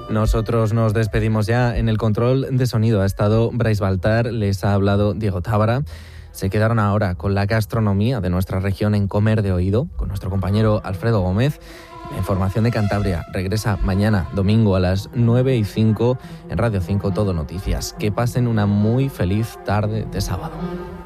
Nosotros nos despedimos ya. En el control de sonido ha estado Brais Baltar, les ha hablado Diego Tábara. Se quedaron ahora con la gastronomía de nuestra región en Comer de Oído, con nuestro compañero Alfredo Gómez. La información de Cantabria regresa mañana, domingo, a las 9:05 en Radio 5 Todo Noticias. Que pasen una muy feliz tarde de sábado.